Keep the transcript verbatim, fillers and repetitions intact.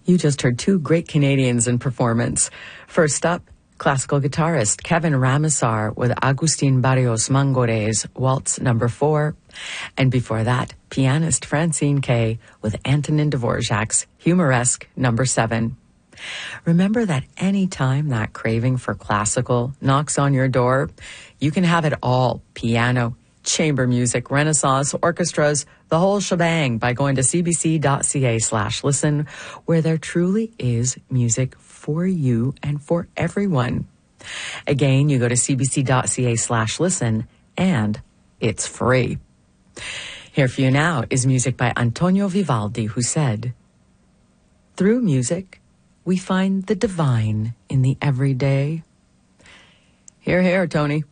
You just heard two great Canadians in performance. First up, classical guitarist Kevin Ramasar with Agustin Barrios Mangore's Waltz Number Four. And before that, pianist Francine Kay with Antonin Dvorak's Humoresque Number Seven. Remember that any time that craving for classical knocks on your door, you can have it all: piano, chamber music, Renaissance, orchestras, the whole shebang, by going to cbc.ca slash listen, where there truly is music for you and for everyone. Again, you go to cbc.ca slash listen, and it's free. Here for you now is music by Antonio Vivaldi, who said, "Through music, we find the divine in the everyday." Hear, hear, Tony.